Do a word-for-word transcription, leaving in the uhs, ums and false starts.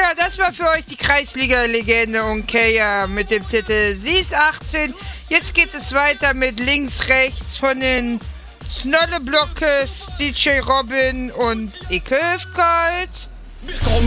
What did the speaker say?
Ja, das war für euch die Kreisliga-Legende Onkaya mit dem Titel Sie ist achtzehn. Jetzt geht es weiter mit links, rechts von den Snolle Blockes, D J Robin und Ike Hüftgold. Willkommen